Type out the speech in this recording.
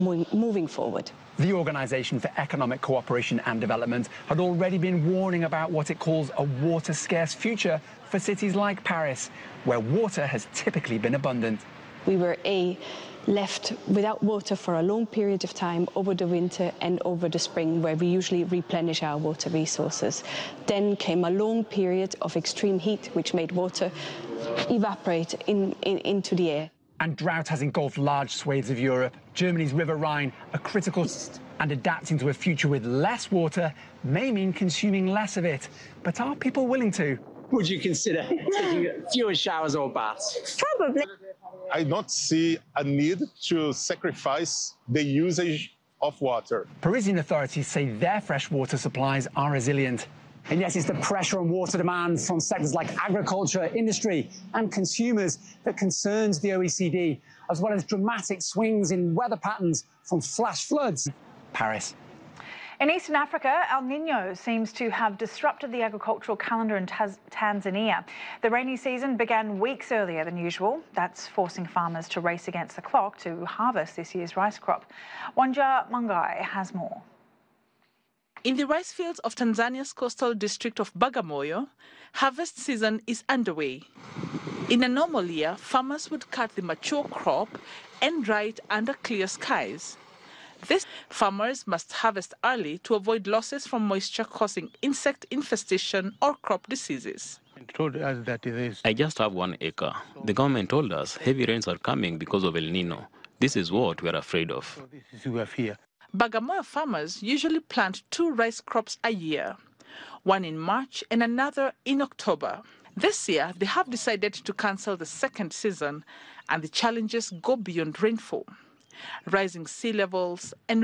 moving forward. The Organisation for Economic Cooperation and Development had already been warning about what it calls a water-scarce future for cities like Paris, where water has typically been abundant. We were left without water for a long period of time over the winter and over the spring, where we usually replenish our water resources. Then came a long period of extreme heat, which made water evaporate into the air. And drought has engulfed large swathes of Europe. Germany's River Rhine, a critical and adapting to a future with less water may mean consuming less of it. But are people willing to? Would you consider taking fewer showers or baths? Probably. I don't see a need to sacrifice the usage of water. Parisian authorities say their freshwater supplies are resilient. And yes, it's the pressure on water demand from sectors like agriculture, industry and consumers that concerns the OECD, as well as dramatic swings in weather patterns from flash floods. Paris. In Eastern Africa, El Niño seems to have disrupted the agricultural calendar in Tanzania. The rainy season began weeks earlier than usual. That's forcing farmers to race against the clock to harvest this year's rice crop. Wanja Mangai has more. In the rice fields of Tanzania's coastal district of Bagamoyo, harvest season is underway. In a normal year, farmers would cut the mature crop and dry it under clear skies. This farmers must harvest early to avoid losses from moisture causing insect infestation or crop diseases. I just have 1 acre. The government told us heavy rains are coming because of El Nino. This is what we're afraid of. Bagamoyo farmers usually plant 2 rice crops a year, one in March and another in October. This year, they have decided to cancel the second season, and the challenges go beyond rainfall. Rising sea levels and